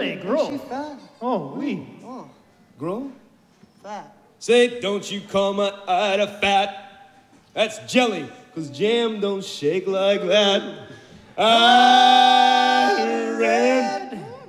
really, gros. She's fat. Oh, oui. Oh, Gros? fat. Say, don't you call my Ida fat. That's jelly, 'cause jam don't shake like that. Ah!